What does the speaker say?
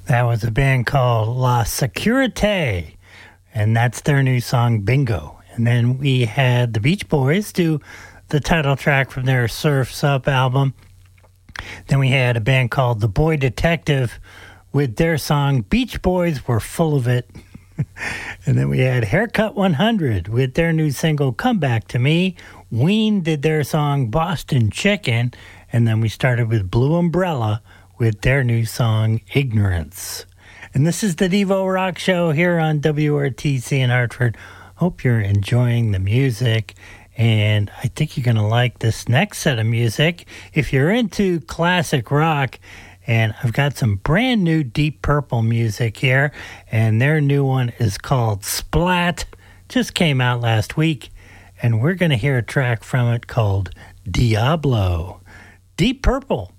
That was a band called La Securite, and that's their new song, Bingo. And then we had the Beach Boys do the title track from their Surf's Up album. Then we had a band called The Boy Detective with their song, Beach Boys Were Full of It. And then we had Haircut 100 with their new single, Come Back to Me. Ween did their song, Boston Chicken. And then we started with Blue Umbrella with their new song, Ignorance. And this is the Devo Rock Show here on WRTC in Hartford. Hope you're enjoying the music, and I think you're going to like this next set of music. If you're into classic rock, and I've got some brand new Deep Purple music here, and their new one is called Splat. Just came out last week, and we're going to hear a track from it called Diablo. Deep Purple.